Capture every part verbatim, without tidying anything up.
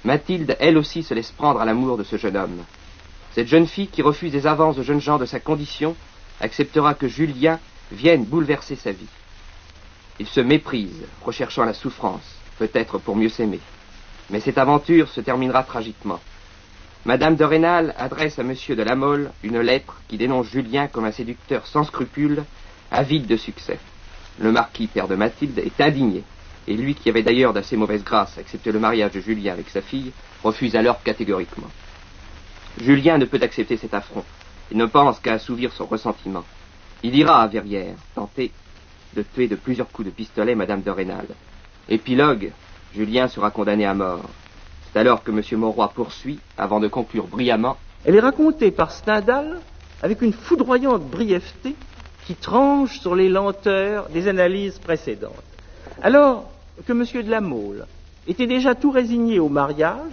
Mathilde, elle aussi, se laisse prendre à l'amour de ce jeune homme. Cette jeune fille qui refuse des avances de jeunes gens de sa condition acceptera que Julien vienne bouleverser sa vie. Il se méprise, recherchant la souffrance, peut-être pour mieux s'aimer. Mais cette aventure se terminera tragiquement. Madame de Rênal adresse à Monsieur de La Mole une lettre qui dénonce Julien comme un séducteur sans scrupules, avide de succès. Le marquis, père de Mathilde, est indigné, et lui qui avait d'ailleurs d'assez mauvaise grâce accepté le mariage de Julien avec sa fille, refuse alors catégoriquement. Julien ne peut accepter cet affront, et ne pense qu'à assouvir son ressentiment. Il ira à Verrières, tenter de tuer de plusieurs coups de pistolet Madame de Rênal. Épilogue, Julien sera condamné à mort. C'est alors que M. Mauroy poursuit, avant de conclure brillamment. Elle est racontée par Stendhal avec une foudroyante brièveté qui tranche sur les lenteurs des analyses précédentes. Alors que M. de La Mole était déjà tout résigné au mariage,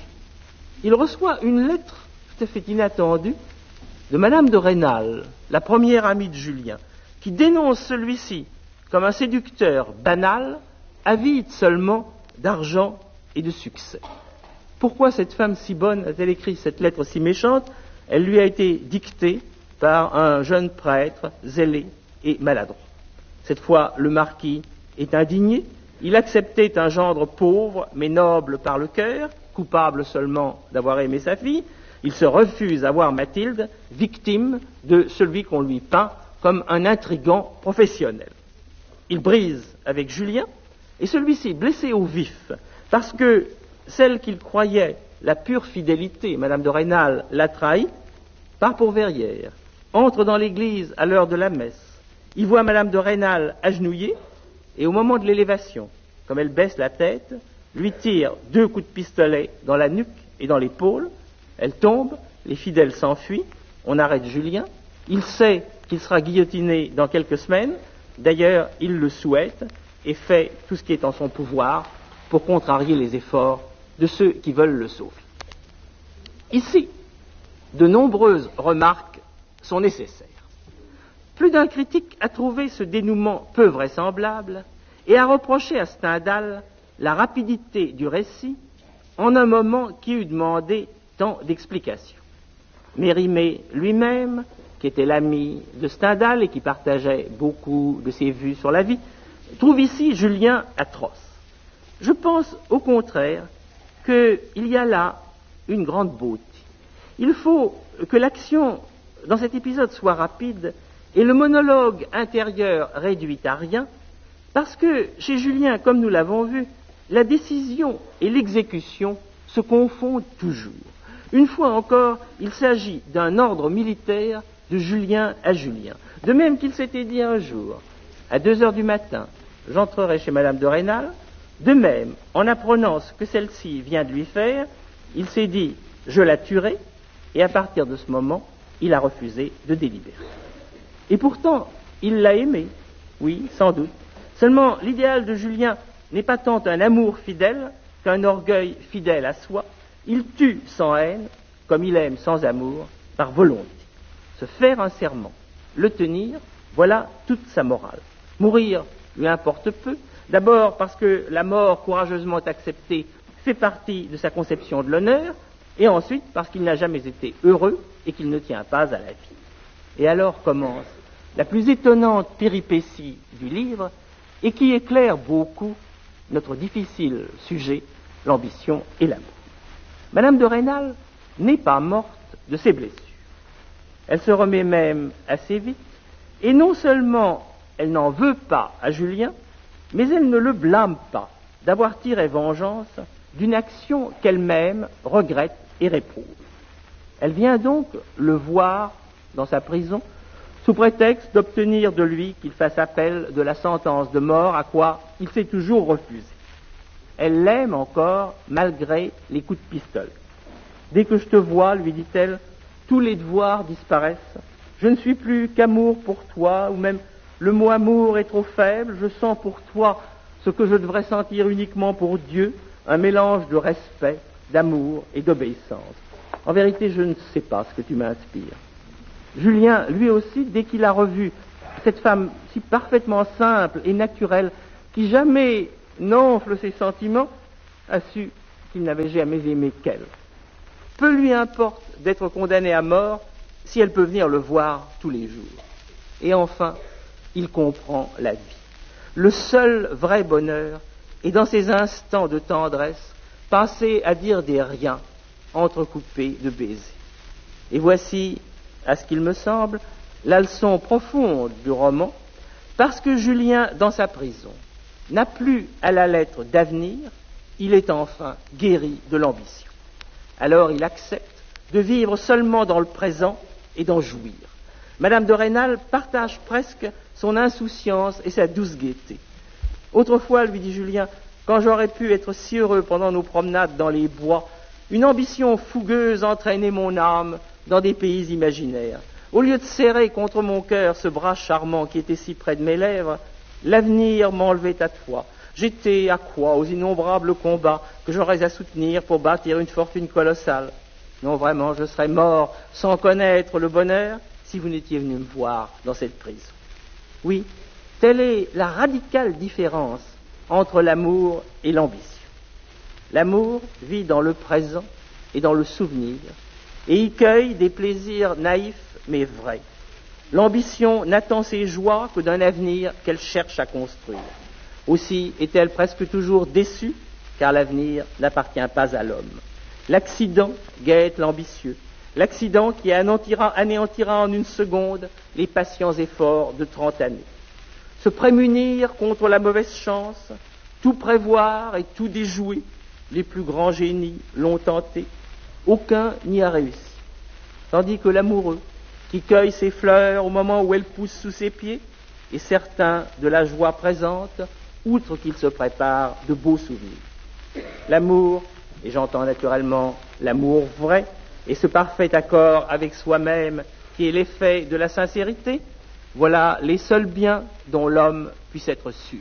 il reçoit une lettre tout à fait inattendue de Madame de Rênal, la première amie de Julien, qui dénonce celui-ci comme un séducteur banal, avide seulement d'argent et de succès. Pourquoi cette femme si bonne a-t-elle écrit cette lettre si méchante? Elle lui a été dictée par un jeune prêtre zélé et maladroit. Cette fois, le marquis est indigné. Il acceptait un gendre pauvre, mais noble par le cœur, coupable seulement d'avoir aimé sa fille. Il se refuse à voir Mathilde victime de celui qu'on lui peint comme un intrigant professionnel. Il brise avec Julien, et celui-ci, blessé au vif, parce que celle qu'il croyait la pure fidélité, Madame de Rênal, l'a trahi, part pour Verrières, entre dans l'église à l'heure de la messe. Il voit Madame de Rênal agenouillée, et au moment de l'élévation, comme elle baisse la tête, lui tire deux coups de pistolet dans la nuque et dans l'épaule. Elle tombe, les fidèles s'enfuient, on arrête Julien. Il sait qu'il sera guillotiné dans quelques semaines. D'ailleurs, il le souhaite et fait tout ce qui est en son pouvoir pour contrarier les efforts de ceux qui veulent le sauver. Ici, de nombreuses remarques sont nécessaires. Plus d'un critique a trouvé ce dénouement peu vraisemblable et a reproché à Stendhal la rapidité du récit en un moment qui eût demandé tant d'explications. Mérimée lui-même, qui était l'ami de Stendhal et qui partageait beaucoup de ses vues sur la vie, trouve ici Julien atroce. Je pense au contraire qu'il y a là une grande beauté. Il faut que l'action dans cet épisode soit rapide et le monologue intérieur réduit à rien, parce que chez Julien, comme nous l'avons vu, la décision et l'exécution se confondent toujours. Une fois encore, il s'agit d'un ordre militaire de Julien à Julien. De même qu'il s'était dit un jour, à deux heures du matin, j'entrerai chez Madame de Rênal. De même, en apprenant ce que celle-ci vient de lui faire, il s'est dit, je la tuerai, et à partir de ce moment, il a refusé de délibérer. Et pourtant, il l'a aimée, oui, sans doute. Seulement, l'idéal de Julien n'est pas tant un amour fidèle qu'un orgueil fidèle à soi. Il tue sans haine, comme il aime sans amour, par volonté. Se faire un serment, le tenir, voilà toute sa morale. Mourir lui importe peu, d'abord parce que la mort courageusement acceptée fait partie de sa conception de l'honneur, et ensuite parce qu'il n'a jamais été heureux et qu'il ne tient pas à la vie. Et alors commence la plus étonnante péripétie du livre et qui éclaire beaucoup notre difficile sujet, l'ambition et l'amour. Madame de Rênal n'est pas morte de ses blessures. Elle se remet même assez vite, et non seulement elle n'en veut pas à Julien, mais elle ne le blâme pas d'avoir tiré vengeance d'une action qu'elle-même regrette et réprouve. Elle vient donc le voir dans sa prison, sous prétexte d'obtenir de lui qu'il fasse appel de la sentence de mort à quoi il s'est toujours refusé. Elle l'aime encore malgré les coups de pistolet. Dès que je te vois, lui dit-elle, tous les devoirs disparaissent. Je ne suis plus qu'amour pour toi, ou même le mot amour est trop faible. Je sens pour toi ce que je devrais sentir uniquement pour Dieu, un mélange de respect, d'amour et d'obéissance. En vérité, je ne sais pas ce que tu m'inspires. Julien, lui aussi, dès qu'il a revu cette femme si parfaitement simple et naturelle, qui jamais n'enfle ses sentiments, a su qu'il n'avait jamais aimé qu'elle. Peu lui importe d'être condamné à mort si elle peut venir le voir tous les jours. Et enfin, il comprend la vie. Le seul vrai bonheur est dans ces instants de tendresse passés à dire des riens entrecoupés de baisers. Et voici, à ce qu'il me semble, la leçon profonde du roman, parce que Julien, dans sa prison, n'a plus à la lettre d'avenir, il est enfin guéri de l'ambition. Alors il accepte de vivre seulement dans le présent et d'en jouir. Madame de Rênal partage presque son insouciance et sa douce gaieté. Autrefois, lui dit Julien, quand j'aurais pu être si heureux pendant nos promenades dans les bois, une ambition fougueuse entraînait mon âme dans des pays imaginaires. Au lieu de serrer contre mon cœur ce bras charmant qui était si près de mes lèvres, l'avenir m'enlevait à toi. J'étais à quoi aux innombrables combats que j'aurais à soutenir pour bâtir une fortune colossale. Non, vraiment, je serais mort sans connaître le bonheur si vous n'étiez venu me voir dans cette prison. Oui, telle est la radicale différence entre l'amour et l'ambition. L'amour vit dans le présent et dans le souvenir et y cueille des plaisirs naïfs mais vrais. L'ambition n'attend ses joies que d'un avenir qu'elle cherche à construire. Aussi est-elle presque toujours déçue, car l'avenir n'appartient pas à l'homme. L'accident guette l'ambitieux, l'accident qui anéantira, anéantira en une seconde les patients efforts de trente années. Se prémunir contre la mauvaise chance, tout prévoir et tout déjouer, les plus grands génies l'ont tenté, aucun n'y a réussi. Tandis que l'amoureux, qui cueille ses fleurs au moment où elles poussent sous ses pieds, est certain de la joie présente, outre qu'il se prépare de beaux souvenirs. L'amour, et j'entends naturellement l'amour vrai, et ce parfait accord avec soi-même qui est l'effet de la sincérité, voilà les seuls biens dont l'homme puisse être sûr.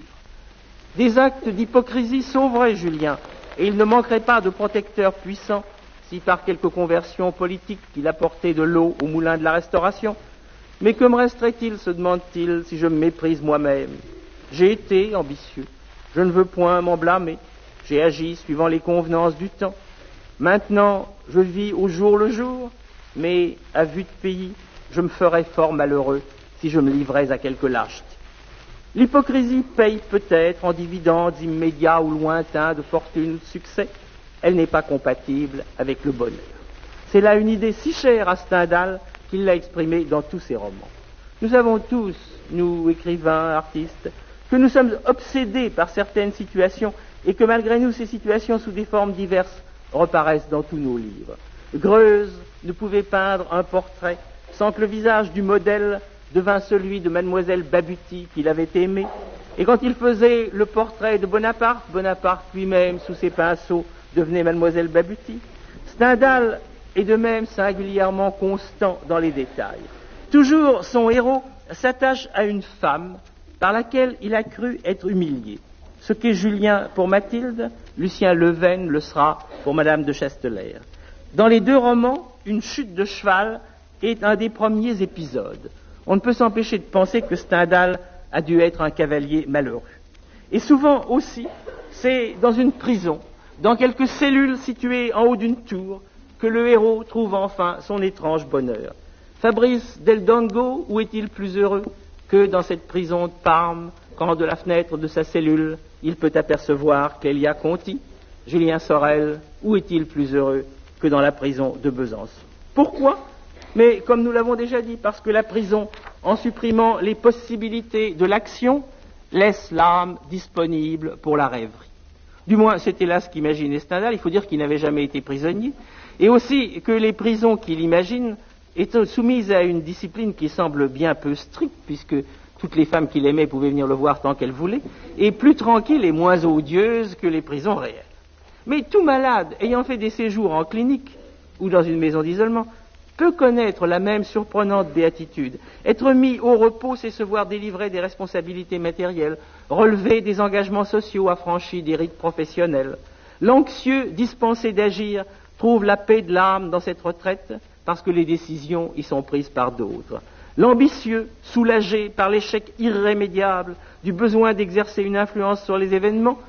Des actes d'hypocrisie sauveraient Julien, et il ne manquerait pas de protecteurs puissants si par quelque conversion politique il apportait de l'eau au moulin de la Restauration. Mais que me resterait-il, se demande-t-il, si je me méprise moi-même? J'ai été ambitieux, je ne veux point m'en blâmer, j'ai agi suivant les convenances du temps. Maintenant, je vis au jour le jour, mais à vue de pays, je me ferais fort malheureux si je me livrais à quelque lâcheté. L'hypocrisie paye peut-être en dividendes immédiats ou lointains de fortune ou de succès. Elle n'est pas compatible avec le bonheur. C'est là une idée si chère à Stendhal qu'il l'a exprimée dans tous ses romans. Nous savons tous, nous écrivains, artistes, que nous sommes obsédés par certaines situations et que malgré nous, ces situations sous des formes diverses reparaissent dans tous nos livres. Greuze ne pouvait peindre un portrait sans que le visage du modèle devint celui de mademoiselle Babuti qu'il avait aimée. Et quand il faisait le portrait de Bonaparte, Bonaparte lui-même, sous ses pinceaux, devenait mademoiselle Babuti. Stendhal est de même singulièrement constant dans les détails. Toujours son héros s'attache à une femme par laquelle il a cru être humilié. Ce qu'est Julien pour Mathilde, Lucien Leven le sera pour Madame de Chastelair. Dans les deux romans, une chute de cheval est un des premiers épisodes. On ne peut s'empêcher de penser que Stendhal a dû être un cavalier malheureux. Et souvent aussi, c'est dans une prison, dans quelques cellules situées en haut d'une tour, que le héros trouve enfin son étrange bonheur. Fabrice Del Dongo, où est-il plus heureux que dans cette prison de Parme, quand de la fenêtre de sa cellule, il peut apercevoir Clélia Conti? Julien Sorel, où est-il plus heureux que dans la prison de Besançon? Pourquoi? Mais comme nous l'avons déjà dit, parce que la prison, en supprimant les possibilités de l'action, laisse l'âme disponible pour la rêverie. Du moins, c'était là ce qu'imaginait Stendhal. Il faut dire qu'il n'avait jamais été prisonnier. Et aussi que les prisons qu'il imagine étaient soumises à une discipline qui semble bien peu stricte, puisque toutes les femmes qu'il aimait pouvaient venir le voir tant qu'elles voulaient, et plus tranquille et moins odieuse que les prisons réelles. Mais tout malade, ayant fait des séjours en clinique ou dans une maison d'isolement, peut connaître la même surprenante béatitude. Être mis au repos, c'est se voir délivré des responsabilités matérielles, relever des engagements sociaux, affranchis des rites professionnels. L'anxieux, dispensé d'agir, trouve la paix de l'âme dans cette retraite, parce que les décisions y sont prises par d'autres. L'ambitieux, soulagé par l'échec irrémédiable du besoin d'exercer une influence sur les événements,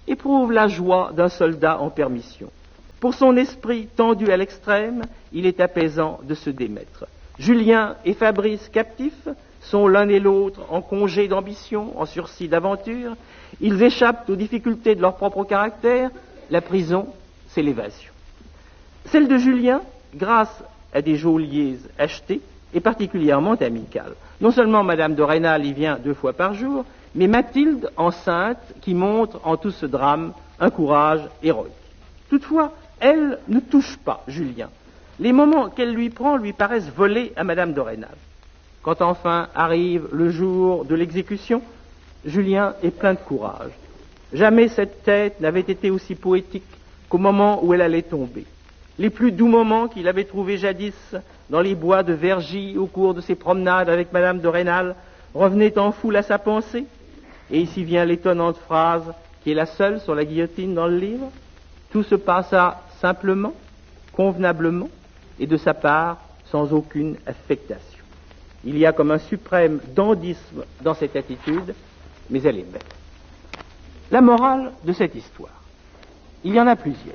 éprouve la joie d'un soldat en permission. Pour son esprit tendu à l'extrême, il est apaisant de se démettre. Julien et Fabrice, captifs, sont l'un et l'autre en congé d'ambition, en sursis d'aventure. Ils échappent aux difficultés de leur propre caractère. La prison, c'est l'évasion. Celle de Julien, grâce à des geôliers achetés, est particulièrement amicale. Non seulement Madame de Rênal y vient deux fois par jour, mais Mathilde, enceinte, qui montre en tout ce drame un courage héroïque. Toutefois, elle ne touche pas Julien. Les moments qu'elle lui prend lui paraissent volés à Madame de Rênal. Quand enfin arrive le jour de l'exécution, Julien est plein de courage. Jamais cette tête n'avait été aussi poétique qu'au moment où elle allait tomber. Les plus doux moments qu'il avait trouvés jadis dans les bois de Vergy au cours de ses promenades avec Madame de Rênal revenaient en foule à sa pensée. Et ici vient l'étonnante phrase qui est la seule sur la guillotine dans le livre. Tout se passa simplement, convenablement, et de sa part sans aucune affectation. Il y a comme un suprême dandysme dans cette attitude, mais elle est belle. La morale de cette histoire, il y en a plusieurs.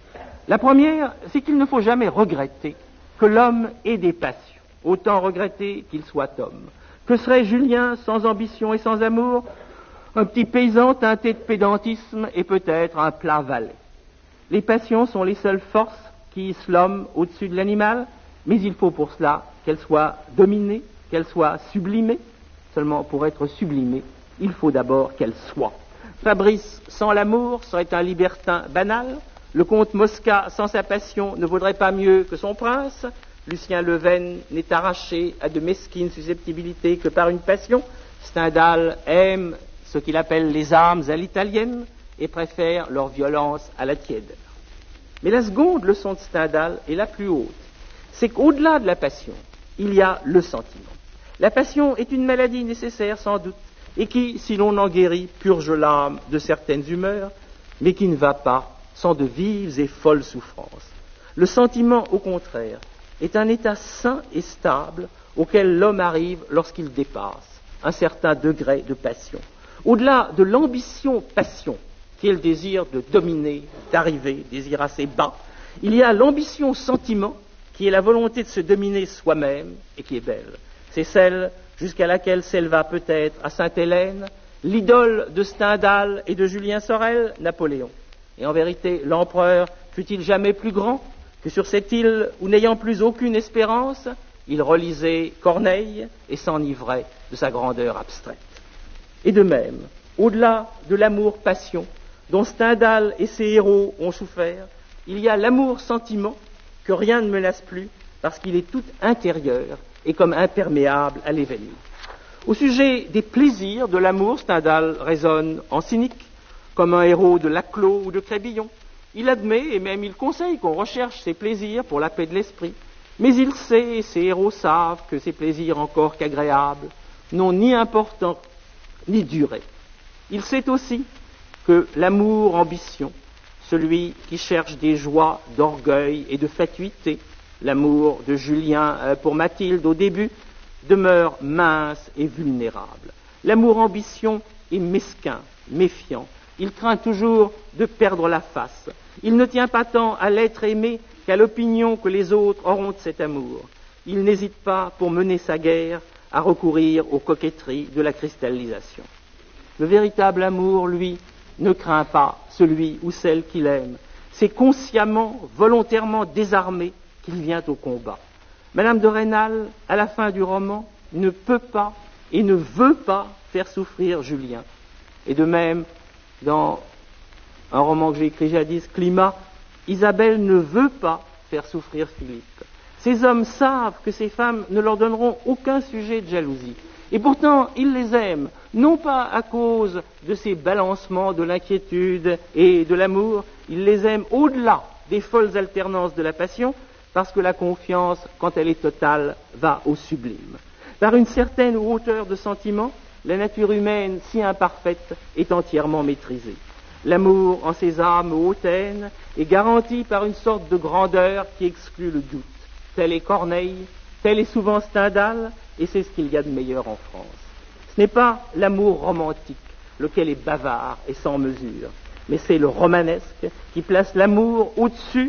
La première, c'est qu'il ne faut jamais regretter que l'homme ait des passions, autant regretter qu'il soit homme. Que serait Julien sans ambition et sans amour? Un petit paysan teinté de pédantisme et peut-être un plat valet. Les passions sont les seules forces qui hissent l'homme au-dessus de l'animal, mais il faut pour cela qu'elles soient dominées, qu'elles soient sublimées. Seulement pour être sublimées, il faut d'abord qu'elles soient. Fabrice sans l'amour serait un libertin banal. Le comte Mosca sans sa passion ne vaudrait pas mieux que son prince. Lucien Leven n'est arraché à de mesquines susceptibilités que par une passion. Stendhal aime ce qu'il appelle les âmes à l'italienne et préfère leur violence à la tiède. Mais la seconde leçon de Stendhal est la plus haute. C'est qu'au-delà de la passion, il y a le sentiment. La passion est une maladie nécessaire sans doute et qui, si l'on en guérit, purge l'âme de certaines humeurs, mais qui ne va pas sans de vives et folles souffrances. Le sentiment, au contraire, est un état sain et stable auquel l'homme arrive lorsqu'il dépasse un certain degré de passion. Au-delà de l'ambition-passion, qui est le désir de dominer, d'arriver, désir assez bas, il y a l'ambition-sentiment, qui est la volonté de se dominer soi-même et qui est belle. C'est celle jusqu'à laquelle s'éleva peut-être à Sainte-Hélène l'idole de Stendhal et de Julien Sorel, Napoléon. Et en vérité, l'empereur fut-il jamais plus grand que sur cette île où, n'ayant plus aucune espérance, il relisait Corneille et s'enivrait de sa grandeur abstraite. Et de même, au-delà de l'amour-passion dont Stendhal et ses héros ont souffert, il y a l'amour-sentiment que rien ne menace plus parce qu'il est tout intérieur et comme imperméable à l'événement. Au sujet des plaisirs de l'amour, Stendhal raisonne en cynique, comme un héros de Laclos ou de Crébillon. Il admet et même il conseille qu'on recherche ces plaisirs pour la paix de l'esprit, mais il sait, et ces héros savent, que ces plaisirs encore qu'agréables n'ont ni importance ni durée. Il sait aussi que l'amour-ambition, celui qui cherche des joies d'orgueil et de fatuité, l'amour de Julien pour Mathilde au début, demeure mince et vulnérable. L'amour-ambition est mesquin, méfiant. Il craint toujours de perdre la face. Il ne tient pas tant à l'être aimé qu'à l'opinion que les autres auront de cet amour. Il n'hésite pas, pour mener sa guerre, à recourir aux coquetteries de la cristallisation. Le véritable amour, lui, ne craint pas celui ou celle qu'il aime. C'est consciemment, volontairement désarmé qu'il vient au combat. Madame de Rênal, à la fin du roman, ne peut pas et ne veut pas faire souffrir Julien. Et de même, dans un roman que j'ai écrit jadis, Climat, Isabelle ne veut pas faire souffrir Philippe. Ces hommes savent que ces femmes ne leur donneront aucun sujet de jalousie. Et pourtant, ils les aiment, non pas à cause de ces balancements de l'inquiétude et de l'amour, ils les aiment au-delà des folles alternances de la passion, parce que la confiance, quand elle est totale, va au sublime. Par une certaine hauteur de sentiment, la nature humaine, si imparfaite, est entièrement maîtrisée. L'amour, en ces âmes hautaines, est garanti par une sorte de grandeur qui exclut le doute. Tel est Corneille, tel est souvent Stendhal, et c'est ce qu'il y a de meilleur en France. Ce n'est pas l'amour romantique, lequel est bavard et sans mesure. mais c'est le romanesque qui place l'amour au-dessus